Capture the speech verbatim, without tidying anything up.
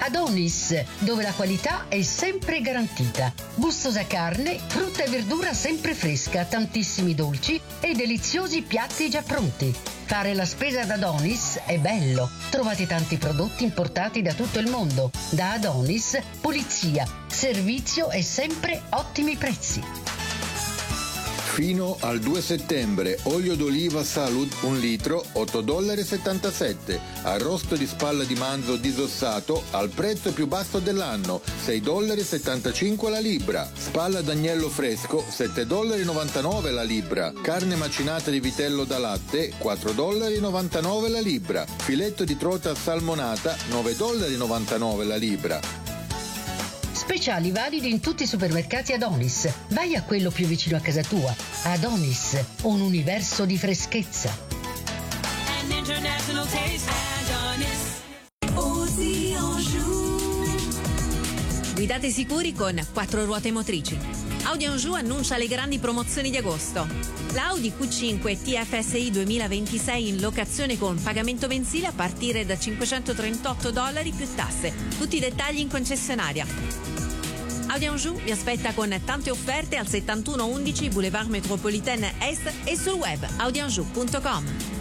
Adonis, dove la qualità è sempre garantita. Gustosa carne, frutta e verdura sempre fresca, tantissimi dolci e deliziosi piatti già pronti. Fare la spesa ad Adonis è bello. Trovate tanti prodotti importati da tutto il mondo. Da Adonis, pulizia, servizio e sempre ottimi prezzi. Fino al due settembre, olio d'oliva Salud un litro, otto dollari e settantasette. Arrosto di spalla di manzo disossato al prezzo più basso dell'anno, sei dollari e settantacinque la libra. Spalla d'agnello fresco, sette dollari e novantanove la libra. Carne macinata di vitello da latte, quattro dollari e novantanove la libra. Filetto di trota salmonata, nove dollari e novantanove la libra. Speciali validi in tutti i supermercati Adonis. Vai a quello più vicino a casa tua. Adonis, un universo di freschezza. An international taste, Adonis. Guidate sicuri con quattro ruote motrici. Audi Anjou annuncia le grandi promozioni di agosto. L'Audi Q cinque T F S I duemilaventisei in locazione con pagamento mensile a partire da cinquecentotrentotto dollari più tasse. Tutti i dettagli in concessionaria. Audi Anjou vi aspetta con tante offerte al settantuno undici Boulevard Métropolitaine Est e sul web audi anjou punto com.